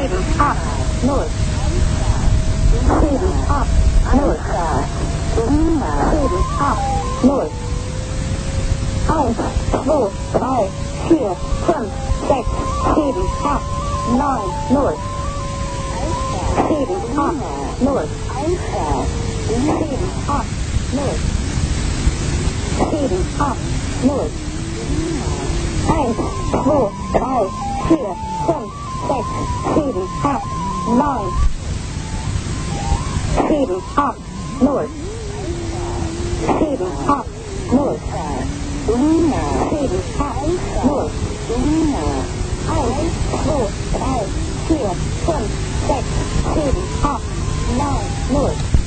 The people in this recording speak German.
7 ab, 0. 7 ab, 0. 7 ab, 0. 1, 2, 3, 4, 5, 6, 7 ab, 9, 0. 7 ab, 0. 7 ab, 0. 7 ab, 0. 1, 2, 3, 4, 5, 6, 7 ab, 9. 7 ab, 0.